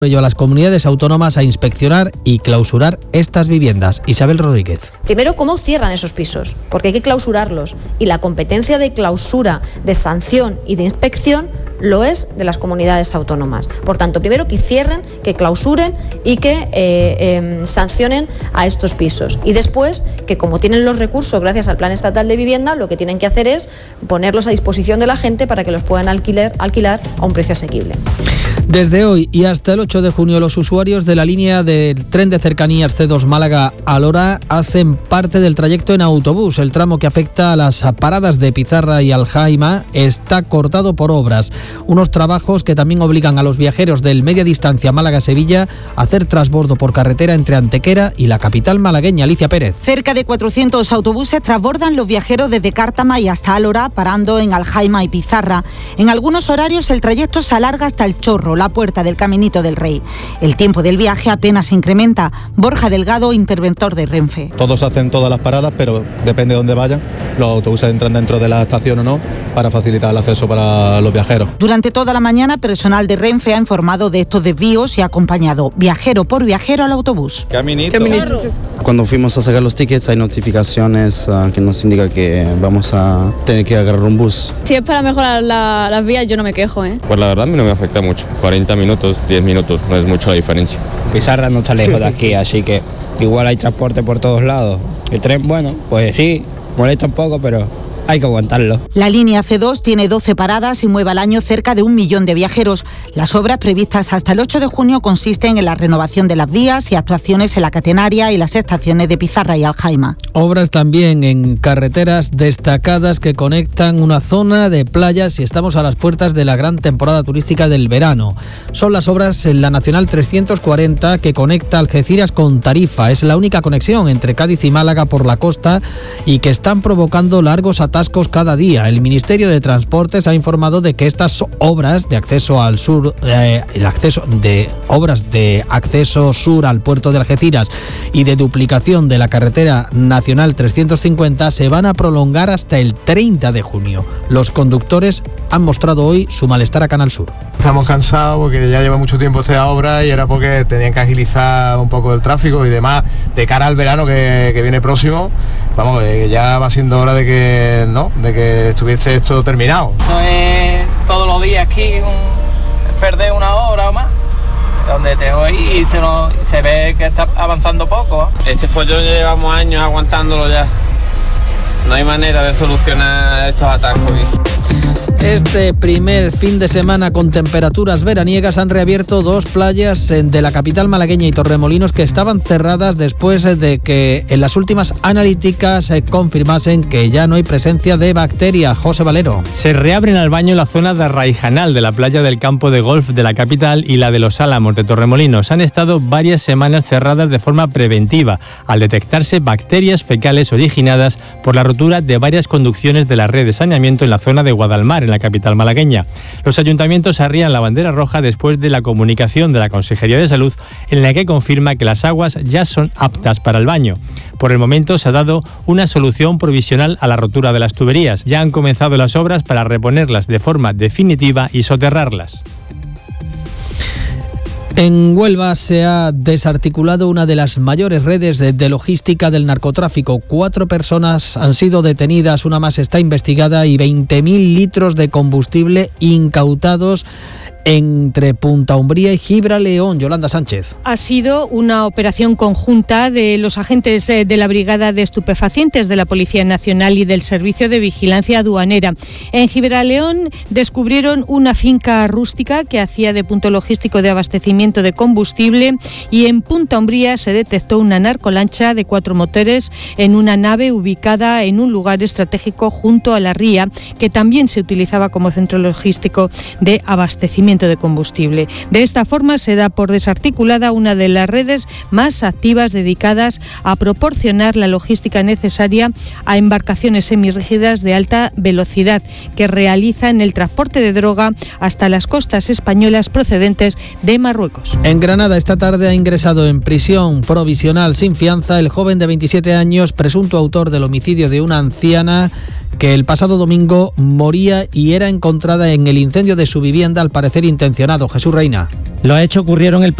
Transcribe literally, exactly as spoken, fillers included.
ello a las comunidades autónomas a inspeccionar y clausurar estas viviendas. Isabel Rodríguez. Primero, ¿cómo cierran esos pisos? Porque hay que clausurarlos y la competencia de clausura, de sanción y de inspección lo es de las comunidades autónomas. Por tanto, primero que cierren, que clausuren y que eh, eh, sancionen a estos pisos. Y después, que como tienen los recursos gracias al Plan Estatal de Vivienda, lo que tienen que hacer es ponerlos a disposición de la gente para que los puedan alquilar, alquilar a un precio asequible. Desde hoy y hasta el ocho de junio, los usuarios de la línea del tren de cercanías C dos Málaga-Alhora hacen parte del trayecto en autobús. El tramo que afecta a las paradas de Pizarra y Aljaima está cortado por obras. Unos trabajos que también obligan a los viajeros del media distancia Málaga-Sevilla a hacer transbordo por carretera entre Antequera y la capital malagueña. Alicia Pérez. Cerca de cuatrocientos autobuses transbordan los viajeros desde Cártama y hasta Alhora, parando en Aljaima y Pizarra. En algunos horarios el trayecto se alarga hasta El Chorro, la puerta del Caminito del Rey. El tiempo del viaje apenas se incrementa. Borja Delgado, interventor de Renfe. Todos hacen todas las paradas, pero depende de dónde vayan. Los autobuses entran dentro de la estación o no, para facilitar el acceso para los viajeros. Durante toda la mañana, personal de Renfe ha informado de estos desvíos y ha acompañado viajero por viajero al autobús. Caminito. Caminito. Cuando fuimos a sacar los tickets hay notificaciones uh, que nos indica que vamos a tener que agarrar un bus. Si es para mejorar la, las vías, yo no me quejo, ¿eh? Pues la verdad a mí no me afecta mucho. cuarenta minutos, diez minutos, no es mucho la diferencia. Pizarra no está lejos de aquí, así que igual hay transporte por todos lados. El tren, bueno, pues sí, molesta un poco, pero hay que aguantarlo. La línea C dos tiene doce paradas y mueve al año cerca de un millón de viajeros. Las obras previstas hasta el ocho de junio consisten en la renovación de las vías y actuaciones en la catenaria y las estaciones de Pizarra y Aljaima. Obras también en carreteras destacadas que conectan una zona de playas y estamos a las puertas de la gran temporada turística del verano. Son las obras en la Nacional trescientos cuarenta que conecta Algeciras con Tarifa. Es la única conexión entre Cádiz y Málaga por la costa y que están provocando largos atascos cada día. El Ministerio de Transportes ha informado de que estas obras de acceso al sur, eh, el acceso de obras de acceso sur al puerto de Algeciras y de duplicación de la carretera nacional trescientos cincuenta se van a prolongar hasta el treinta de junio. Los conductores han mostrado hoy su malestar a Canal Sur. Estamos cansados porque ya lleva mucho tiempo esta obra y era porque tenían que agilizar un poco el tráfico y demás de cara al verano que, que viene próximo. Vamos, que ya va siendo hora de que no, de que estuviese esto terminado. Eso es todos los días aquí, un, perder una hora o más, donde te voy y te no, se ve que está avanzando poco. Este follón ya llevamos años aguantándolo ya. No hay manera de solucionar estos atascos. Este primer fin de semana con temperaturas veraniegas han reabierto dos playas de la capital malagueña y Torremolinos que estaban cerradas después de que en las últimas analíticas se confirmasen que ya no hay presencia de bacterias. José Valero. Se reabren al baño la zona de Arraijanal de la playa del campo de golf de la capital y la de Los Álamos de Torremolinos. Han estado varias semanas cerradas de forma preventiva al detectarse bacterias fecales originadas por la rotura de varias conducciones de la red de saneamiento en la zona de Guadalmar, en la capital malagueña. Los ayuntamientos arrían la bandera roja después de la comunicación de la Consejería de Salud en la que confirma que las aguas ya son aptas para el baño. Por el momento se ha dado una solución provisional a la rotura de las tuberías. Ya han comenzado las obras para reponerlas de forma definitiva y soterrarlas. En Huelva se ha desarticulado una de las mayores redes de, de logística del narcotráfico. Cuatro personas han sido detenidas, una más está investigada y veinte mil litros de combustible incautados entre Punta Umbría y Gibraleón. Yolanda Sánchez. Ha sido una operación conjunta de los agentes de la Brigada de Estupefacientes de la Policía Nacional y del Servicio de Vigilancia Aduanera. En Gibraleón descubrieron una finca rústica que hacía de punto logístico de abastecimiento de combustible y en Punta Umbría se detectó una narcolancha de cuatro motores en una nave ubicada en un lugar estratégico junto a la ría que también se utilizaba como centro logístico de abastecimiento de combustible. De esta forma se da por desarticulada una de las redes más activas dedicadas a proporcionar la logística necesaria a embarcaciones semirrígidas de alta velocidad que realizan el transporte de droga hasta las costas españolas procedentes de Marruecos. En Granada esta tarde ha ingresado en prisión provisional sin fianza el joven de veintisiete años, presunto autor del homicidio de una anciana que el pasado domingo moría y era encontrada en el incendio de su vivienda, al parecer intencionado. Jesús Reina. Los hechos ocurrieron el